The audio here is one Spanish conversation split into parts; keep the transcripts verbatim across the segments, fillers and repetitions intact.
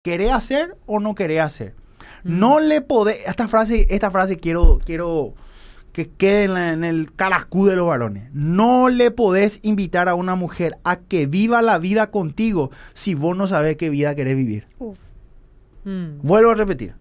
¿Querés hacer o no querés hacer? Mm. No le podés... Esta frase, esta frase quiero, quiero que quede en, la, en el caracú de los varones. No le podés invitar a una mujer a que viva la vida contigo si vos no sabés qué vida querés vivir. Uh. Mm. Vuelvo a repetir.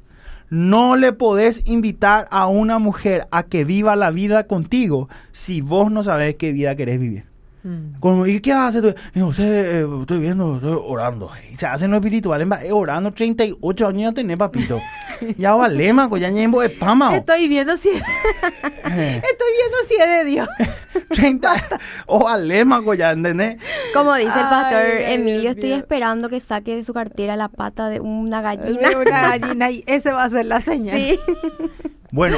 No le podés invitar a una mujer a que viva la vida contigo si vos no sabés qué vida querés vivir. Mm. Como, ¿y qué haces tú? No sé, eh, estoy viendo, estoy orando. Se hacen los espirituales, eh, orando treinta y ocho años ya tenés, papito. Ya vale, maco, ya ñembo de pama. Estoy viendo si es... Estoy viendo si es de Dios. treinta O vale, maco, ya, ¿entendés? Como dice el pastor ay, Emilio, Dios, estoy Dios. esperando que saque de su cartera la pata de una gallina. De una gallina, y ese va a ser la señal. Sí. Bueno,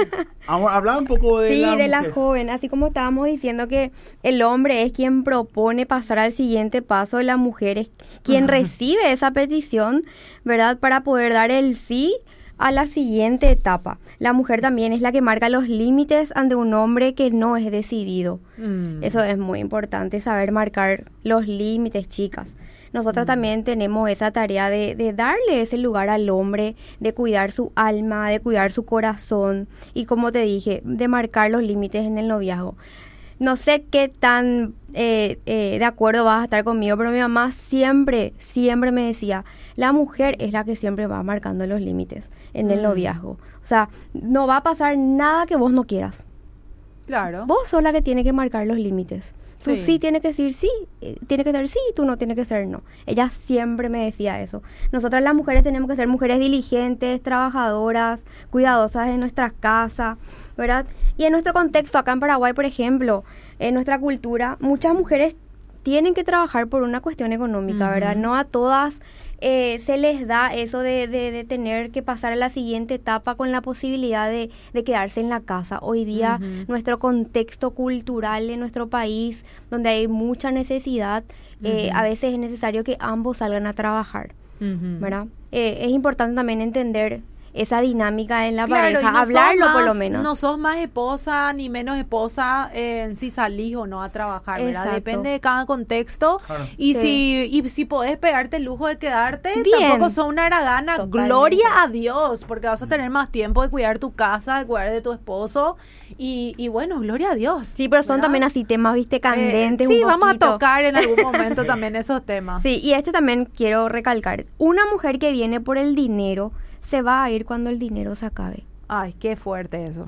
hablaba un poco de sí, la de mujer. la joven, así como estábamos diciendo que el hombre es quien propone pasar al siguiente paso, la mujer es quien uh-huh. recibe esa petición, ¿verdad? Para poder dar el sí a la siguiente etapa. La mujer también es la que marca los límites ante un hombre que no es decidido. Mm. Eso es muy importante, saber marcar los límites, chicas. Nosotras mm. también tenemos esa tarea de, de darle ese lugar al hombre, de cuidar su alma, de cuidar su corazón y, como te dije, de marcar los límites en el noviazgo. No sé qué tan eh, eh, de acuerdo vas a estar conmigo, pero mi mamá siempre, siempre me decía, la mujer es la que siempre va marcando los límites en el mm. noviazgo. O sea, no va a pasar nada que vos no quieras. Claro. Vos sos la que tiene que marcar los límites. Tú sí, sí tienes que decir sí, eh, tiene que ser sí, tú no tienes que ser no. Ella siempre me decía eso. Nosotras las mujeres tenemos que ser mujeres diligentes, trabajadoras, cuidadosas en nuestras casas, ¿verdad? Y en nuestro contexto, acá en Paraguay, por ejemplo, en nuestra cultura, muchas mujeres tienen que trabajar por una cuestión económica, uh-huh. ¿verdad? No a todas eh, se les da eso de, de, de tener que pasar a la siguiente etapa con la posibilidad de, de quedarse en la casa. Hoy día, uh-huh. nuestro contexto cultural en nuestro país, donde hay mucha necesidad, uh-huh. eh, a veces es necesario que ambos salgan a trabajar, uh-huh. ¿verdad? Eh, es importante también entender esa dinámica en la claro, pareja, no hablarlo más, por lo menos. No sos más esposa ni menos esposa eh, en si salís o no a trabajar, ¿verdad? Exacto. Depende de cada contexto. Claro. Y sí. si y si podés pegarte el lujo de quedarte, bien. Tampoco sos una haragana. Totalmente. Gloria a Dios, porque vas a tener más tiempo de cuidar tu casa, de cuidar de tu esposo. Y, y bueno, gloria a Dios. Sí, pero son, ¿verdad?, también así temas, viste, candentes. Eh, sí, un vamos poquito. a tocar en algún momento también esos temas. Sí, y esto también quiero recalcar. Una mujer que viene por el dinero se va a ir cuando el dinero se acabe. Ay, qué fuerte eso.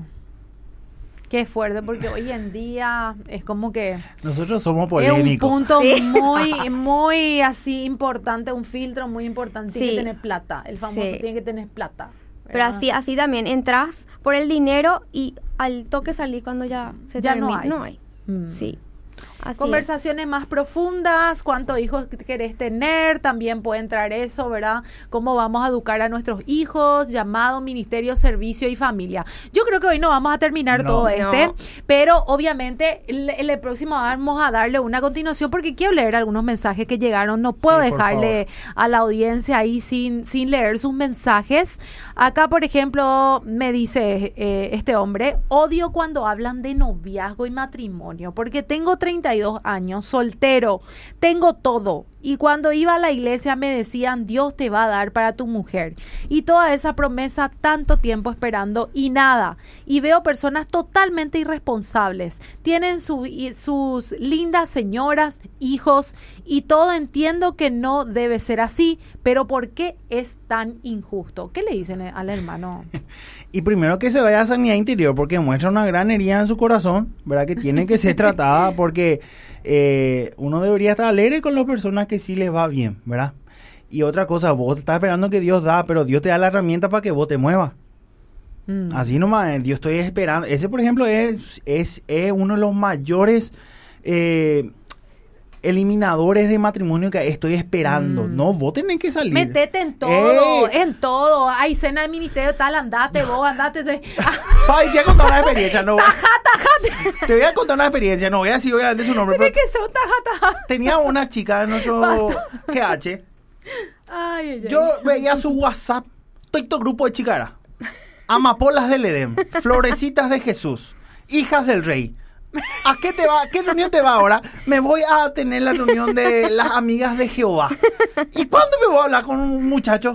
Qué fuerte, porque hoy en día es como que... Nosotros somos polémicos. Es un punto ¿sí? muy, muy así importante, un filtro muy importante. Sí. Tiene que tener plata, el famoso sí. tiene que tener plata. ¿Verdad? Pero así así también, entras por el dinero y al toque salís cuando ya se ya termina. no hay. No hay. Mm. Sí. Así Conversaciones es. más profundas, cuántos hijos querés tener, también puede entrar eso, ¿verdad? Cómo vamos a educar a nuestros hijos, llamado, ministerio, servicio y familia. Yo creo que hoy no vamos a terminar no, todo este, no. pero obviamente el, el próximo vamos a darle una continuación porque quiero leer algunos mensajes que llegaron, no puedo sí, dejarle a la audiencia ahí sin, sin leer sus mensajes. Acá, por ejemplo, me dice eh, este hombre, odio cuando hablan de noviazgo y matrimonio, porque tengo treinta y dos años, soltero, tengo todo. Y cuando iba a la iglesia me decían, Dios te va a dar para tu mujer. Y toda esa promesa, tanto tiempo esperando y nada. Y veo personas totalmente irresponsables. Tienen su, sus lindas señoras, hijos y todo. Entiendo que no debe ser así, pero ¿por qué es tan injusto? ¿Qué le dicen al hermano? Y primero que se vaya a sanidad interior, porque muestra una gran herida en su corazón, ¿verdad? Que tiene que ser tratada, porque eh, uno debería estar alegre con las personas que sí les va bien, ¿verdad? Y otra cosa, vos estás esperando que Dios da, pero Dios te da la herramienta para que vos te muevas. Mm. Así nomás, Dios estoy esperando. Ese, por ejemplo, es, es, es uno de los mayores... Eh, eliminadores de matrimonio que estoy esperando. Mm. No, vos tenés que salir. Metete en todo, eh. en todo. Hay cena de ministerio tal, andate vos, andate. Te... Ay, te voy a contar una experiencia. No, tajá, tajá. Te voy a contar una experiencia. No voy a decir obviamente su nombre. Tiene que ser un tajá, tajá. Tenía una chica en nuestro G H. Ay, ay, Yo ay. veía su WhatsApp. Todo grupo de chicara. Amapolas del Edén. Florecitas de Jesús. Hijas del Rey. ¿A qué te va? ¿A qué reunión te va ahora? Me voy a tener la reunión de las amigas de Jehová. ¿Y cuándo me voy a hablar con un muchacho?